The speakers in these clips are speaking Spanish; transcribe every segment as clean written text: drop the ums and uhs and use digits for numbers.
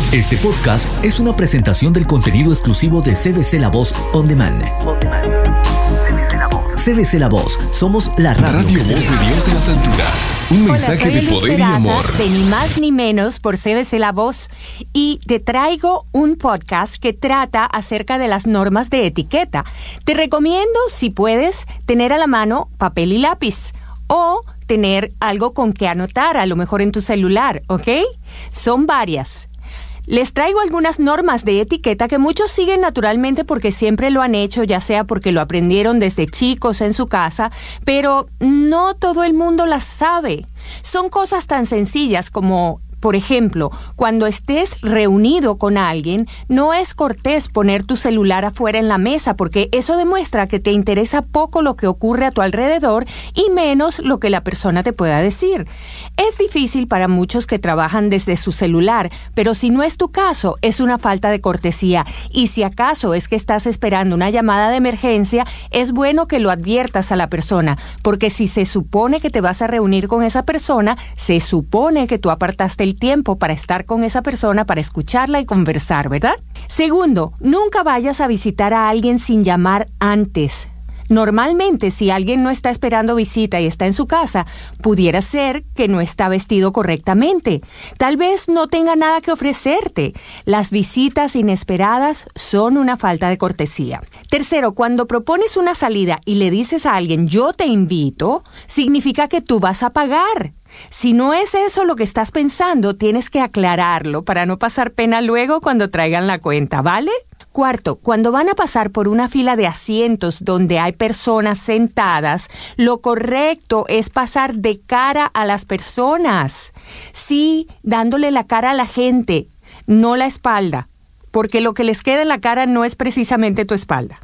Este podcast es una presentación del contenido exclusivo de CBC La Voz On Demand. CBC La Voz, somos la radio Voz de Dios en las alturas. Un mensaje de poder y amor. De Ni Más Ni Menos por CBC La Voz, y te traigo un podcast que trata acerca de las normas de etiqueta. Te recomiendo, si puedes, tener a la mano papel y lápiz o tener algo con que anotar, a lo mejor en tu celular, ¿ok? Son varias. Les traigo algunas normas de etiqueta que muchos siguen naturalmente porque siempre lo han hecho, ya sea porque lo aprendieron desde chicos en su casa, pero no todo el mundo las sabe. Son cosas tan sencillas como, por ejemplo, cuando estés reunido con alguien, no es cortés poner tu celular afuera en la mesa porque eso demuestra que te interesa poco lo que ocurre a tu alrededor y menos lo que la persona te pueda decir. Es difícil para muchos que trabajan desde su celular, pero si no es tu caso, es una falta de cortesía. Y si acaso es que estás esperando una llamada de emergencia, es bueno que lo adviertas a la persona, porque si se supone que te vas a reunir con esa persona, se supone que tú apartaste el tiempo para estar con esa persona, para escucharla y conversar, ¿verdad? Segundo, nunca vayas a visitar a alguien sin llamar antes. Normalmente, si alguien no está esperando visita y está en su casa, pudiera ser que no está vestido correctamente. Tal vez no tenga nada que ofrecerte. Las visitas inesperadas son una falta de cortesía. Tercero, cuando propones una salida y le dices a alguien, yo te invito, significa que tú vas a pagar. Si no es eso lo que estás pensando, tienes que aclararlo para no pasar pena luego cuando traigan la cuenta, ¿vale? Cuarto, cuando van a pasar por una fila de asientos donde hay personas sentadas, lo correcto es pasar de cara a las personas. Sí, dándole la cara a la gente, no la espalda, porque lo que les queda en la cara no es precisamente tu espalda.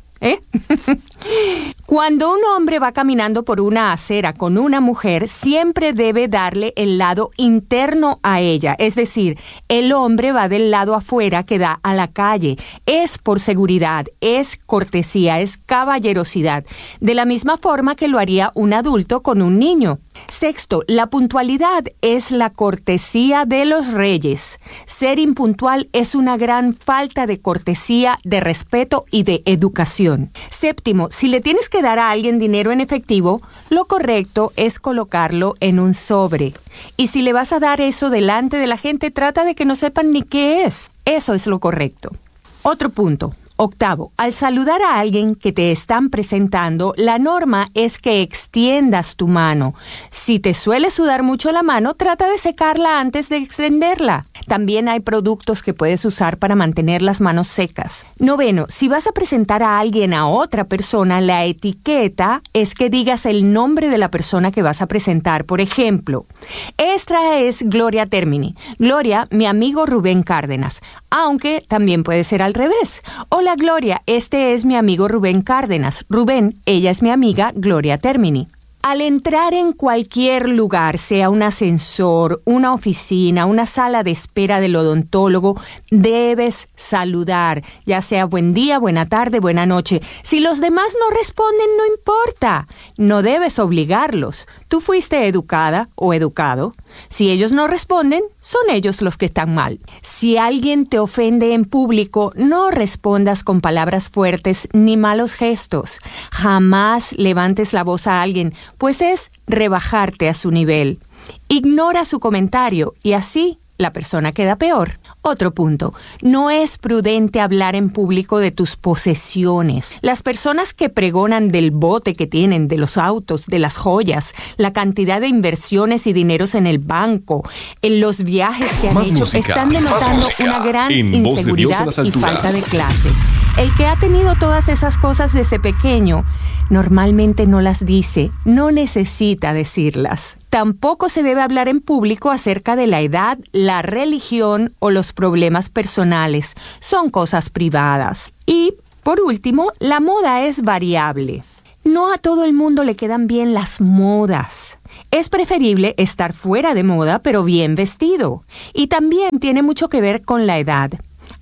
Cuando un hombre va caminando por una acera con una mujer, siempre debe darle el lado interno a ella. Es decir, el hombre va del lado afuera que da a la calle. Es por seguridad, es cortesía, es caballerosidad. De la misma forma que lo haría un adulto con un niño. Sexto, la puntualidad es la cortesía de los reyes. Ser impuntual es una gran falta de cortesía, de respeto y de educación. Séptimo, si le tienes que dar a alguien dinero en efectivo, lo correcto es colocarlo en un sobre. Y si le vas a dar eso delante de la gente, trata de que no sepan ni qué es. Eso es lo correcto. Otro punto. Octavo, al saludar a alguien que te están presentando, la norma es que extiendas tu mano. Si te suele sudar mucho la mano, trata de secarla antes de extenderla. También hay productos que puedes usar para mantener las manos secas. Noveno, si vas a presentar a alguien a otra persona, la etiqueta es que digas el nombre de la persona que vas a presentar. Por ejemplo, esta es Gloria Termini. Gloria, mi amigo Rubén Cárdenas. Aunque también puede ser al revés. Hola Gloria, este es mi amigo Rubén Cárdenas. Rubén, ella es mi amiga Gloria Termini. Al entrar en cualquier lugar, sea un ascensor, una oficina, una sala de espera del odontólogo, debes saludar, ya sea buen día, buena tarde, buena noche. Si los demás no responden, no importa. No debes obligarlos. Tú fuiste educada o educado. Si ellos no responden, son ellos los que están mal. Si alguien te ofende en público, no respondas con palabras fuertes ni malos gestos. Jamás levantes la voz a alguien, pues es rebajarte a su nivel. Ignora su comentario y así la persona queda peor. Otro punto, no es prudente hablar en público de tus posesiones. Las personas que pregonan del bote que tienen, de los autos, de las joyas, la cantidad de inversiones y dineros en el banco, en los viajes que han hecho, están denotando una gran inseguridad y falta de clase. El que ha tenido todas esas cosas desde pequeño, normalmente no las dice, no necesita decirlas. Tampoco se debe hablar en público acerca de la edad, la religión o los problemas personales. Son cosas privadas. Y, por último, la moda es variable. No a todo el mundo le quedan bien las modas. Es preferible estar fuera de moda, pero bien vestido. Y también tiene mucho que ver con la edad.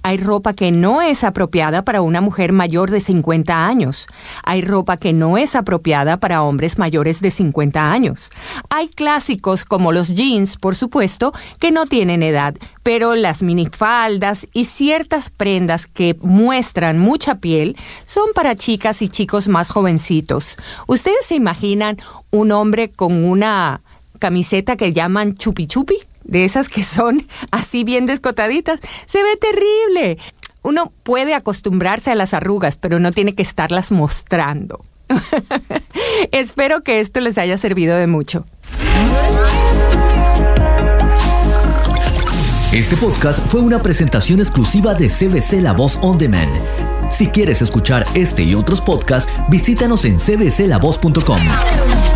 Hay ropa que no es apropiada para una mujer mayor de 50 años. Hay ropa que no es apropiada para hombres mayores de 50 años. Hay clásicos como los jeans, por supuesto, que no tienen edad, pero las minifaldas y ciertas prendas que muestran mucha piel son para chicas y chicos más jovencitos. ¿Ustedes se imaginan un hombre con una camiseta que llaman chupi chupi? De esas que son así bien descotaditas. Se ve terrible. Uno puede acostumbrarse a las arrugas, pero no tiene que estarlas mostrando. Espero que esto les haya servido de mucho. Este podcast fue una presentación exclusiva de CBC La Voz On Demand. Si quieres escuchar este y otros podcasts, visítanos en cbclavoz.com.